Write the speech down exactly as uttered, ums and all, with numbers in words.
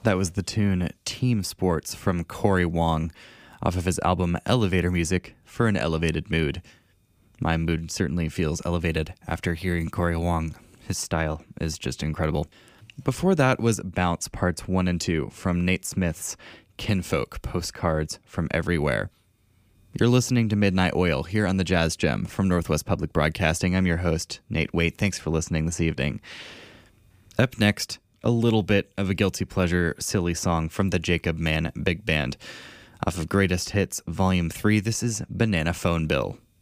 That was the tune Team Sports from Corey Wong off of his album Elevator Music for an Elevated Mood. My mood certainly feels elevated after hearing Corey Wong. His style is just incredible. Before that was Bounce Parts one and two from Nate Smith's Kinfolk Postcards from Everywhere. You're listening to Midnight Oil here on the Jazz Gem from Northwest Public Broadcasting. I'm your host, Nate Waite. Thanks for listening this evening. Up next, a little bit of a guilty pleasure silly song from the Jacob Mann Big Band. Off of Greatest Hits Volume three, this is Banana Phone Bill.